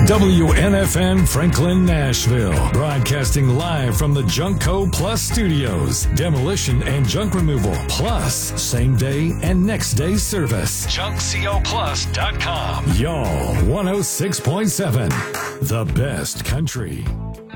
WNFN Franklin, Nashville. Broadcasting live from the Junkco Plus Studios. Demolition and junk removal. Plus, same day and next day service. JunkCoPlus.com. Y'all 106.7. The best country.